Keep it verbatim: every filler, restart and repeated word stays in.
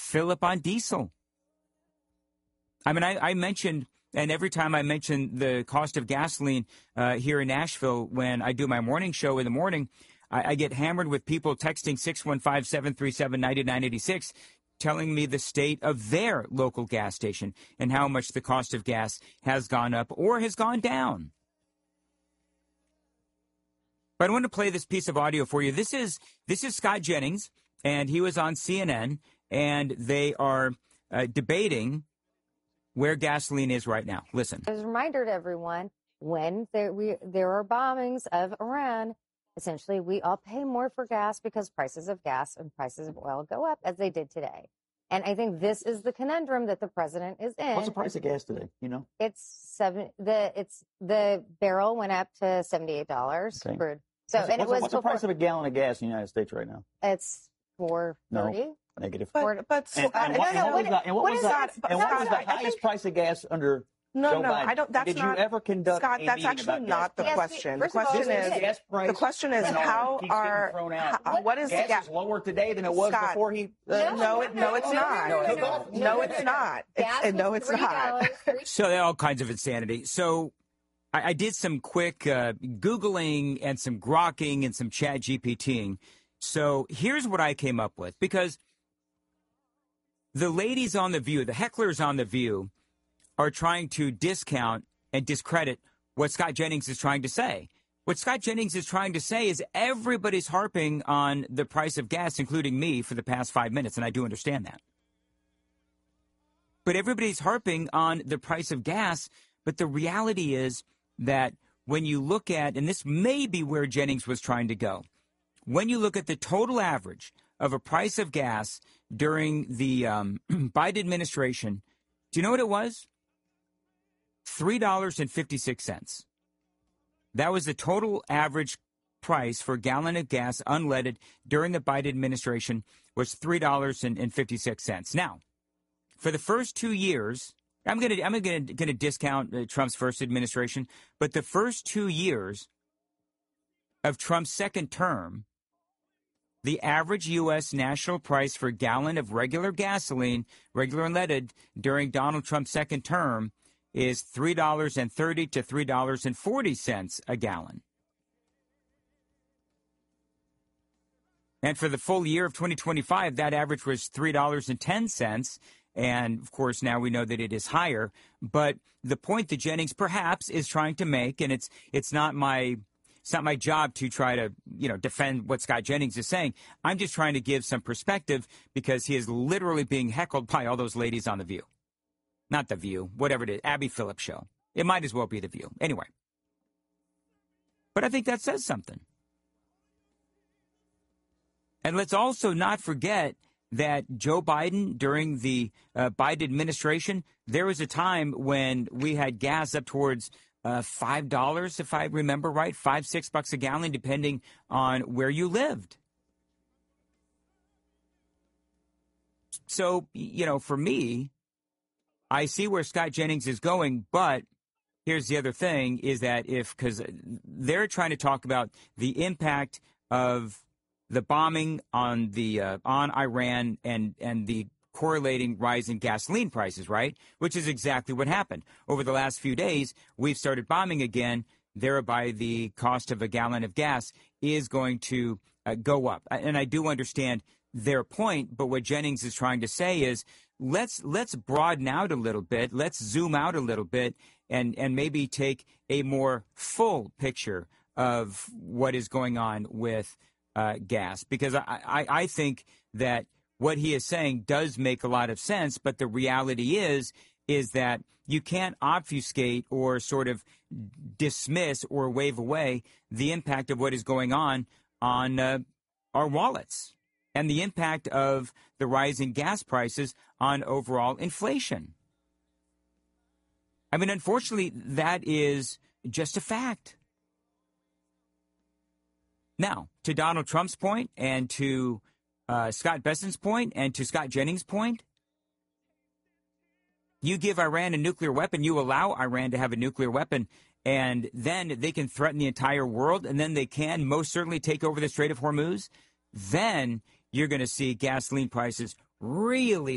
fill up on diesel. I mean, I, I mentioned, and every time I mention the cost of gasoline uh, here in Nashville, when I do my morning show in the morning, I, I get hammered with people texting six one five, seven three seven, nine nine eight six, telling me the state of their local gas station and how much the cost of gas has gone up or has gone down. But I want to play this piece of audio for you. This is this is Scott Jennings, and he was on C N N, and they are uh, debating where gasoline is right now. Listen. As a reminder to everyone, when there, we, there are bombings of Iran, essentially we all pay more for gas because prices of gas and prices of oil go up, as they did today. And I think this is the conundrum that the president is in. What's the price of gas today? You know, it's seven. The it's the barrel went up to seventy-eight dollars. Okay. For, so what's, and what's, it was what's before, the price of a gallon of gas in the United States right now? It's four thirty. No. Negative. But, but and, and, what, and what was the, and what was the, and what was the highest price of gas under No, Joe no, Biden? I don't. That's Did not. you ever conduct Scott, a that's meeting actually about not gas the Yes, question. The first of all, question this is. is gas price The question is and how keeps are getting thrown out. how, what is gas the gas? is lower today than it was Scott, before he. Uh, no, it, no, it's not. no, no, No, no, no, it's not. Gas It's, no, was it's three not. dollars, three So all kinds of insanity. So I, I did some quick uh, Googling and some grokking and some chat GPTing. So here's what I came up with, because the ladies on The View, the hecklers on The View, are trying to discount and discredit what Scott Jennings is trying to say. What Scott Jennings is trying to say is everybody's harping on the price of gas, including me, for the past five minutes, and I do understand that. But everybody's harping on the price of gas, but the reality is that when you look at, and this may be where Jennings was trying to go, when you look at the total average of a price of gas during the um, Biden administration, do you know what it was? three dollars and fifty-six cents. That was the total average price for a gallon of gas unleaded during the Biden administration, was three dollars and fifty-six cents. Now, for the first two years, I'm going to I'm going to going to discount uh, Trump's first administration, but the first two years of Trump's second term, the average U S national price for a gallon of regular gasoline, regular unleaded, during Donald Trump's second term is three dollars and thirty cents to three dollars and forty cents a gallon. And for the full year of twenty twenty-five, that average was three dollars and ten cents. And, of course, now we know that it is higher. But the point that Jennings perhaps is trying to make, and it's it's not my it's not my job to try to, you know, defend what Scott Jennings is saying. I'm just trying to give some perspective because he is literally being heckled by all those ladies on The View. Not The View, whatever it is, Abby Phillips show. It might as well be The View. Anyway. But I think that says something. And let's also not forget that Joe Biden, during the uh, Biden administration, there was a time when we had gas up towards uh, five dollars, if I remember right, five, six bucks a gallon, depending on where you lived. So, you know, for me, I see where Scott Jennings is going, but here's the other thing is that if, because they're trying to talk about the impact of the bombing on the uh, on Iran and and the correlating rise in gasoline prices, right? Which is exactly what happened. Over the last few days, we've started bombing again, thereby the cost of a gallon of gas is going to uh, go up. And I do understand their point, but what Jennings is trying to say is let's let's broaden out a little bit, let's zoom out a little bit and, and maybe take a more full picture of what is going on with Uh, gas, because I, I, I think that what he is saying does make a lot of sense. But the reality is, is that you can't obfuscate or sort of dismiss or wave away the impact of what is going on on uh, our wallets and the impact of the rising gas prices on overall inflation. I mean, unfortunately, that is just a fact. Now, to Donald Trump's point and to uh, Scott Bessent's point and to Scott Jennings' point, you give Iran a nuclear weapon, you allow Iran to have a nuclear weapon, and then they can threaten the entire world, and then they can most certainly take over the Strait of Hormuz. Then you're going to see gasoline prices really